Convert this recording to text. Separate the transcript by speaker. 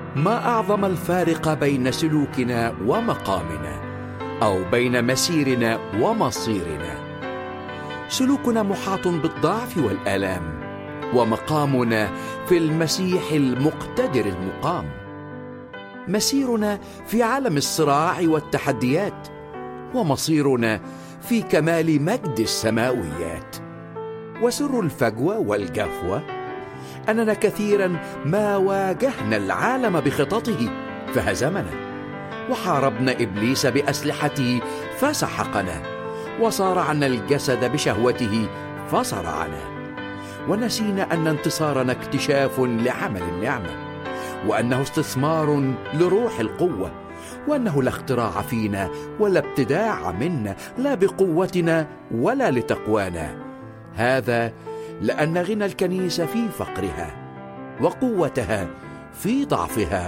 Speaker 1: ما أعظم الفارق بين سلوكنا ومقامنا، أو بين مسيرنا ومصيرنا. سلوكنا محاط بالضعف والآلام، ومقامنا في المسيح المقتدر المقام. مسيرنا في عالم الصراع والتحديات، ومصيرنا في كمال مجد السماويات. وسر الفجوة والجفوة أننا كثيرا ما واجهنا العالم بخططه فهزمنا، وحاربنا إبليس بأسلحته فسحقنا، وصارعنا الجسد بشهوته فصرعنا. ونسينا أن انتصارنا اكتشاف لعمل النعمة، وأنه استثمار لروح القوة، وأنه لا اختراع فينا ولا ابتداع منا، لا بقوتنا ولا لتقوانا. هذا لأن غنى الكنيسة في فقرها، وقوتها في ضعفها